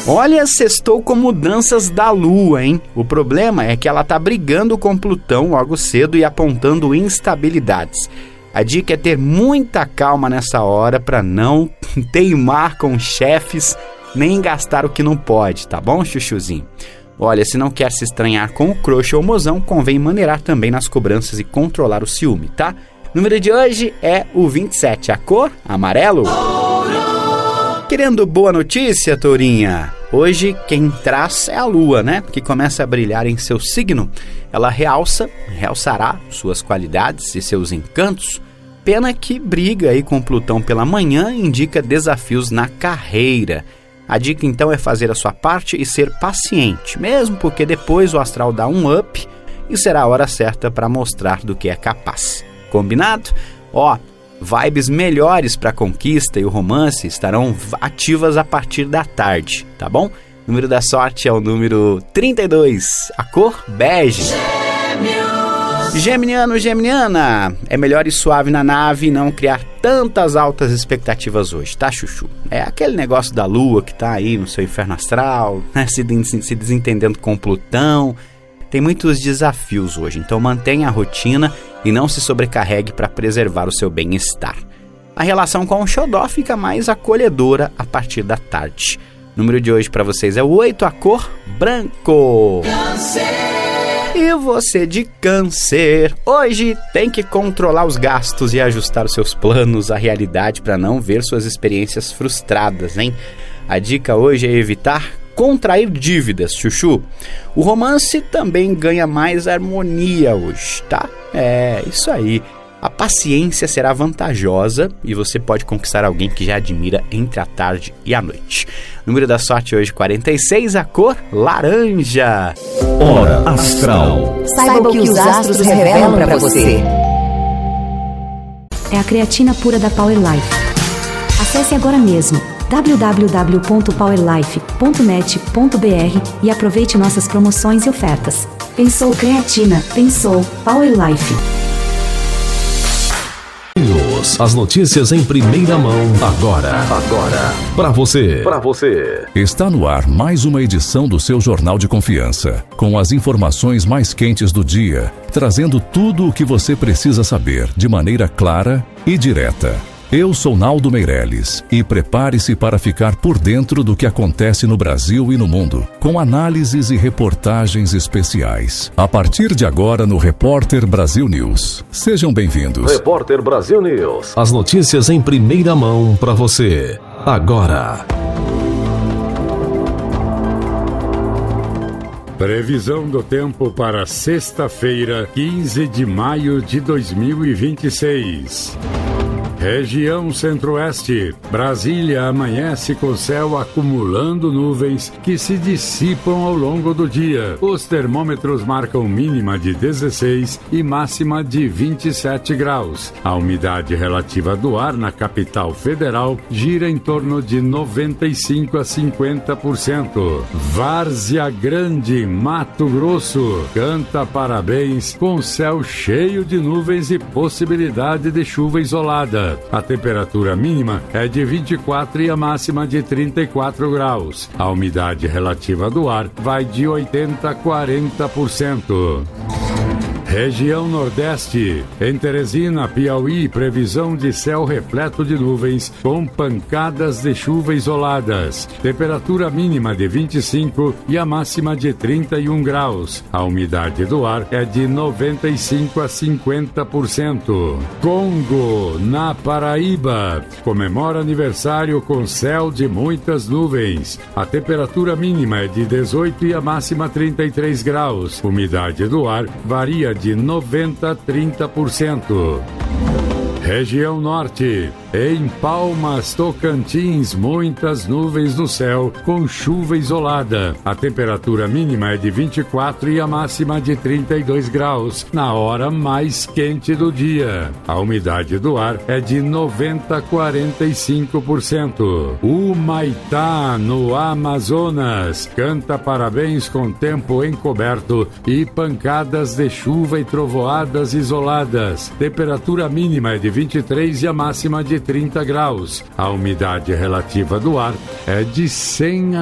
Olha, sextou com mudanças da Lua, hein? O problema é que ela tá brigando com Plutão logo cedo e apontando instabilidades. A dica é ter muita calma nessa hora para não teimar com chefes nem gastar o que não pode, tá bom, chuchuzinho? Olha, se não quer se estranhar com o crush ou mozão, convém maneirar também nas cobranças e controlar o ciúme, tá? O número de hoje é o 27, a cor amarelo. Querendo boa notícia, Tourinha? Hoje quem traz é a Lua, né? Que começa a brilhar em seu signo. Ela realçará suas qualidades e seus encantos. Pena que briga aí com Plutão pela manhã e indica desafios na carreira. A dica então é fazer a sua parte e ser paciente, mesmo porque depois o astral dá um up e será a hora certa para mostrar do que é capaz. Combinado? Vibes melhores para a conquista e o romance estarão ativas a partir da tarde, tá bom? O número da sorte é o número 32, a cor bege. Geminiano, geminiana, é melhor ir suave na nave e não criar tantas altas expectativas hoje, tá, chuchu? É aquele negócio da Lua que tá aí no seu inferno astral, né, se desentendendo com Plutão. Tem muitos desafios hoje, então mantenha a rotina e não se sobrecarregue para preservar o seu bem-estar. A relação com o xodó fica mais acolhedora a partir da tarde. O número de hoje para vocês é o 8, a cor branco. E você de Câncer, hoje tem que controlar os gastos e ajustar os seus planos à realidade para não ver suas experiências frustradas, hein? A dica hoje é evitar contrair dívidas, chuchu. O romance também ganha mais harmonia hoje, tá? É, isso aí. A paciência será vantajosa e você pode conquistar alguém que já admira entre a tarde e a noite. Número da sorte hoje, 46, a cor laranja. Hora Astral. Saiba o que os astros revelam para você. É a creatina pura da Power Life. Acesse agora mesmo www.powerlife.net.br e aproveite nossas promoções e ofertas. Pensou creatina, pensou Power Life. As notícias em primeira mão agora. Para você. Está no ar mais uma edição do seu Jornal de Confiança, com as informações mais quentes do dia, trazendo tudo o que você precisa saber de maneira clara e direta. Eu sou Naldo Meirelles e prepare-se para ficar por dentro do que acontece no Brasil e no mundo, com análises e reportagens especiais. A partir de agora no Repórter Brasil News. Sejam bem-vindos. Repórter Brasil News. As notícias em primeira mão para você. Agora. Previsão do tempo para sexta-feira, 15 de maio de 2026. Região Centro-Oeste, Brasília amanhece com céu acumulando nuvens que se dissipam ao longo do dia. Os termômetros marcam mínima de 16 e máxima de 27 graus. A umidade relativa do ar na capital federal gira em torno de 95 a 50%. Várzea Grande, Mato Grosso, canta parabéns com céu cheio de nuvens e possibilidade de chuva isolada. A temperatura mínima é de 24 e a máxima de 34 graus. A umidade relativa do ar vai de 80 a 40%. Região Nordeste, em Teresina, Piauí, previsão de céu repleto de nuvens com pancadas de chuva isoladas. Temperatura mínima de 25 e a máxima de 31 graus. A umidade do ar é de 95 a 50%. Congo, na Paraíba, comemora aniversário com céu de muitas nuvens. A temperatura mínima é de 18 e a máxima 33 graus. Umidade do ar varia de 90 a 30%. Região Norte, em Palmas, Tocantins, muitas nuvens no céu com chuva isolada. A temperatura mínima é de 24 e a máxima de 32 graus, na hora mais quente do dia. A umidade do ar é de 90 a 45%. Humaitá, no Amazonas, canta parabéns com tempo encoberto e pancadas de chuva e trovoadas isoladas. Temperatura mínima é de 23 e a máxima de 30 graus. A umidade relativa do ar é de 100 a